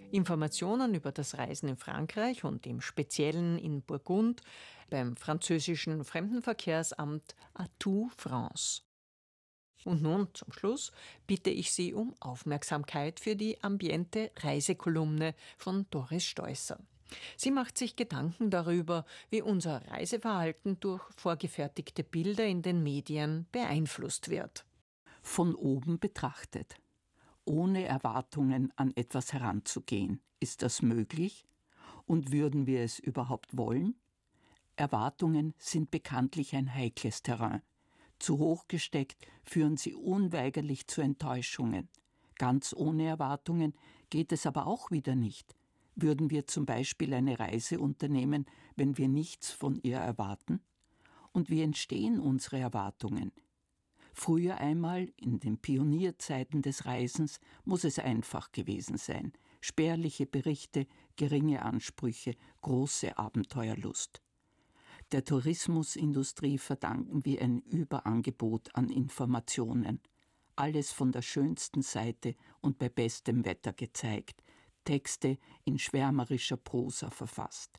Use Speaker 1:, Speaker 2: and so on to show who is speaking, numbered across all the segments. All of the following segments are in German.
Speaker 1: Informationen über das Reisen in Frankreich und im Speziellen in Burgund beim französischen Fremdenverkehrsamt Atout France. Und nun zum Schluss bitte ich Sie um Aufmerksamkeit für die Ambiente-Reisekolumne von Doris Steusser. Sie macht sich Gedanken darüber, wie unser Reiseverhalten durch vorgefertigte Bilder in den Medien beeinflusst wird.
Speaker 2: Von oben betrachtet. Ohne Erwartungen an etwas heranzugehen. Ist das möglich? Und würden wir es überhaupt wollen? Erwartungen sind bekanntlich ein heikles Terrain. Zu hoch gesteckt führen sie unweigerlich zu Enttäuschungen. Ganz ohne Erwartungen geht es aber auch wieder nicht. Würden wir zum Beispiel eine Reise unternehmen, wenn wir nichts von ihr erwarten? Und wie entstehen unsere Erwartungen? Früher einmal, in den Pionierzeiten des Reisens, muss es einfach gewesen sein. Spärliche Berichte, geringe Ansprüche, große Abenteuerlust. Der Tourismusindustrie verdanken wir ein Überangebot an Informationen. Alles von der schönsten Seite und bei bestem Wetter gezeigt. Texte in schwärmerischer Prosa verfasst.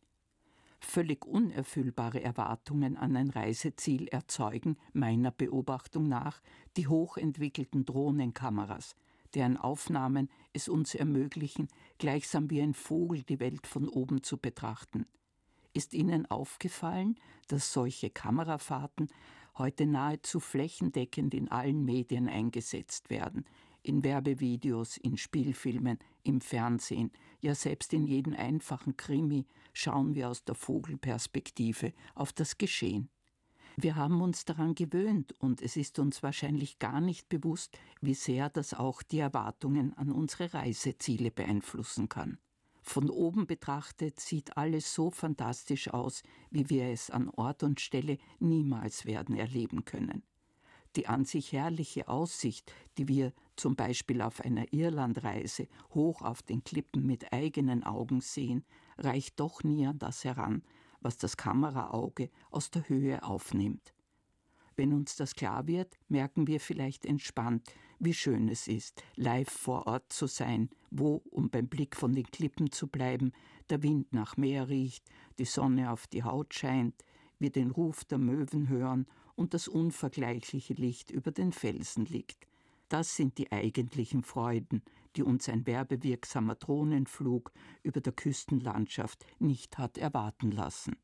Speaker 2: Völlig unerfüllbare Erwartungen an ein Reiseziel erzeugen, meiner Beobachtung nach, die hochentwickelten Drohnenkameras, deren Aufnahmen es uns ermöglichen, gleichsam wie ein Vogel die Welt von oben zu betrachten. Ist Ihnen aufgefallen, dass solche Kamerafahrten heute nahezu flächendeckend in allen Medien eingesetzt werden? In Werbevideos, in Spielfilmen, im Fernsehen, ja selbst in jedem einfachen Krimi schauen wir aus der Vogelperspektive auf das Geschehen. Wir haben uns daran gewöhnt und es ist uns wahrscheinlich gar nicht bewusst, wie sehr das auch die Erwartungen an unsere Reiseziele beeinflussen kann. Von oben betrachtet sieht alles so fantastisch aus, wie wir es an Ort und Stelle niemals werden erleben können. Die an sich herrliche Aussicht, die wir zum Beispiel auf einer Irlandreise hoch auf den Klippen mit eigenen Augen sehen, reicht doch nie an das heran, was das Kameraauge aus der Höhe aufnimmt. Wenn uns das klar wird, merken wir vielleicht entspannt, wie schön es ist, live vor Ort zu sein, wo, um beim Blick von den Klippen zu bleiben, der Wind nach Meer riecht, die Sonne auf die Haut scheint, wir den Ruf der Möwen hören und das unvergleichliche Licht über den Felsen liegt. Das sind die eigentlichen Freuden, die uns ein werbewirksamer Drohnenflug über der Küstenlandschaft nicht hat erwarten lassen.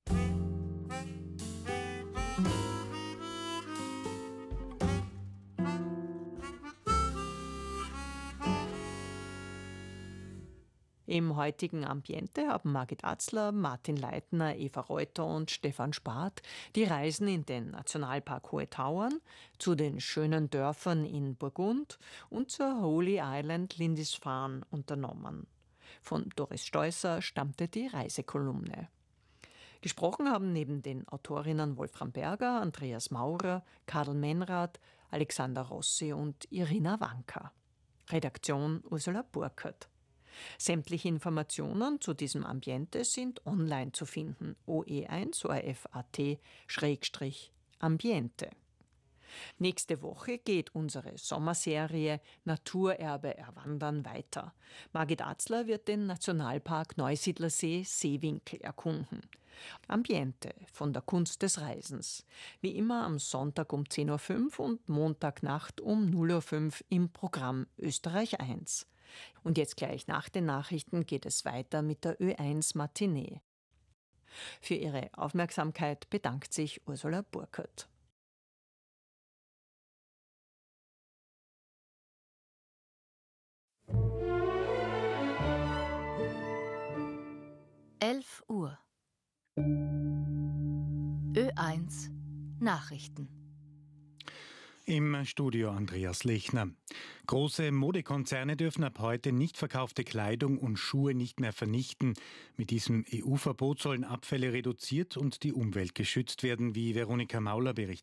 Speaker 1: Im heutigen Ambiente haben Margit Atzler, Martin Leitner, Eva Reuter und Stefan Spath die Reisen in den Nationalpark Hohe Tauern, zu den schönen Dörfern in Burgund und zur Holy Island Lindisfarne unternommen. Von Doris Steusser stammte die Reisekolumne. Gesprochen haben neben den Autorinnen Wolfram Berger, Andreas Maurer, Karl Menrath, Alexander Rossi und Irina Wanka. Redaktion Ursula Burkhardt. Sämtliche Informationen zu diesem Ambiente sind online zu finden: oe1.orf.at/ambiente. Nächste Woche geht unsere Sommerserie Naturerbe erwandern weiter. Margit Atzler wird den Nationalpark Neusiedlersee Seewinkel erkunden. Ambiente von der Kunst des Reisens. Wie immer am Sonntag um 10.05 Uhr und Montagnacht um 0.05 Uhr im Programm Österreich 1. Und jetzt gleich nach den Nachrichten geht es weiter mit der Ö1 Matinee. Für Ihre Aufmerksamkeit bedankt sich Ursula Burkhardt.
Speaker 3: Uhr. Ö1 Nachrichten.
Speaker 4: Im Studio Andreas Lechner. Große Modekonzerne dürfen ab heute nicht verkaufte Kleidung und Schuhe nicht mehr vernichten. Mit diesem EU-Verbot sollen Abfälle reduziert und die Umwelt geschützt werden, wie Veronika Mauler berichtet.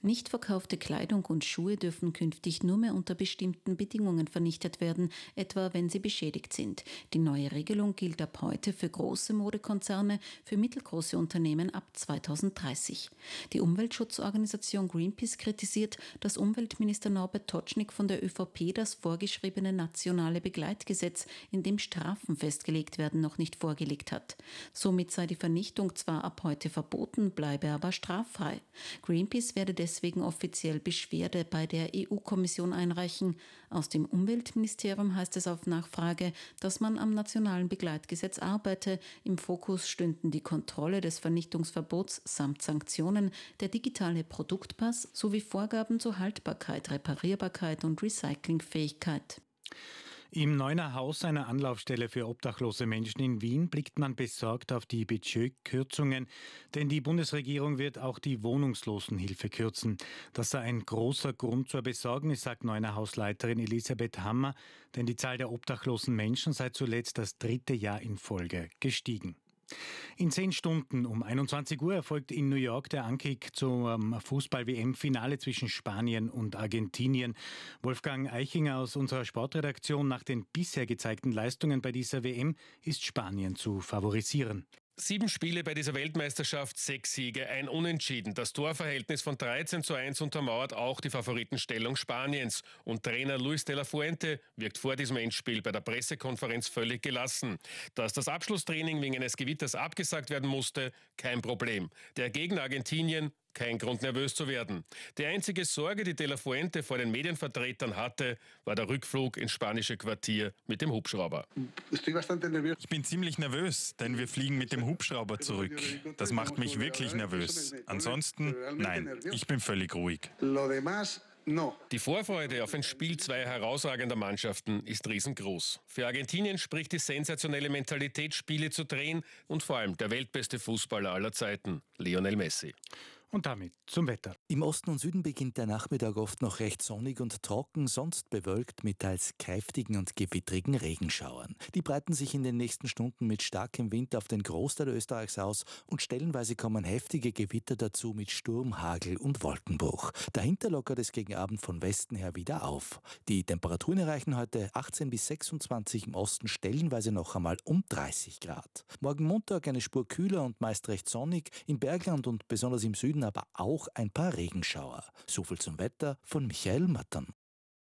Speaker 5: Nicht verkaufte Kleidung und Schuhe dürfen künftig nur mehr unter bestimmten Bedingungen vernichtet werden, etwa wenn sie beschädigt sind. Die neue Regelung gilt ab heute für große Modekonzerne, für mittelgroße Unternehmen ab 2030. Die Umweltschutzorganisation Greenpeace kritisiert, dass Umweltminister Norbert Totschnig von der ÖVP das vorgeschriebene nationale Begleitgesetz, in dem Strafen festgelegt werden, noch nicht vorgelegt hat. Somit sei die Vernichtung zwar ab heute verboten, bleibe aber straffrei. Greenpeace werde deswegen offiziell Beschwerde bei der EU-Kommission einreichen. Aus dem Umweltministerium heißt es auf Nachfrage, dass man am nationalen Begleitgesetz arbeite. Im Fokus stünden die Kontrolle des Vernichtungsverbots samt Sanktionen, der digitale Produktpass sowie Vorgaben zur Haltbarkeit, Reparierbarkeit und Recyclingfähigkeit.
Speaker 4: Im Neuner Haus, einer Anlaufstelle für obdachlose Menschen in Wien, blickt man besorgt auf die Budgetkürzungen, denn die Bundesregierung wird auch die Wohnungslosenhilfe kürzen. Das sei ein großer Grund zur Besorgnis, sagt Neuner Hausleiterin Elisabeth Hammer, denn die Zahl der obdachlosen Menschen sei zuletzt das 3. Jahr in Folge gestiegen. In 10 Stunden um 21 Uhr erfolgt in New York der Ankick zum Fußball-WM-Finale zwischen Spanien und Argentinien. Wolfgang Eichinger aus unserer Sportredaktion: Nach den bisher gezeigten Leistungen bei dieser WM ist Spanien zu favorisieren.
Speaker 6: 7 Spiele bei dieser Weltmeisterschaft, 6 Siege, ein Unentschieden. Das Torverhältnis von 13:1 untermauert auch die Favoritenstellung Spaniens. Und Trainer Luis de la Fuente wirkt vor diesem Endspiel bei der Pressekonferenz völlig gelassen. Dass das Abschlusstraining wegen eines Gewitters abgesagt werden musste, kein Problem. Der Gegner Argentinien, kein Grund, nervös zu werden. Die einzige Sorge, die de la Fuente vor den Medienvertretern hatte, war der Rückflug ins spanische Quartier mit dem Hubschrauber.
Speaker 7: Ich bin ziemlich nervös, denn wir fliegen mit dem Hubschrauber zurück. Das macht mich wirklich nervös. Ansonsten, nein, ich bin völlig ruhig.
Speaker 6: Die Vorfreude auf ein Spiel zweier herausragender Mannschaften ist riesengroß. Für Argentinien spricht die sensationelle Mentalität, Spiele zu drehen, und vor allem der weltbeste Fußballer aller Zeiten, Lionel Messi.
Speaker 4: Und damit zum Wetter.
Speaker 8: Im Osten und Süden beginnt der Nachmittag oft noch recht sonnig und trocken, sonst bewölkt mit teils kräftigen und gewittrigen Regenschauern. Die breiten sich in den nächsten Stunden mit starkem Wind auf den Großteil Österreichs aus und stellenweise kommen heftige Gewitter dazu mit Sturm, Hagel und Wolkenbruch. Dahinter lockert es gegen Abend von Westen her wieder auf. Die Temperaturen erreichen heute 18 bis 26, im Osten stellenweise noch einmal um 30 Grad. Morgen Montag eine Spur kühler und meist recht sonnig, im Bergland und besonders im Süden aber auch ein paar Regenschauer. So viel zum Wetter von Michael Mattern.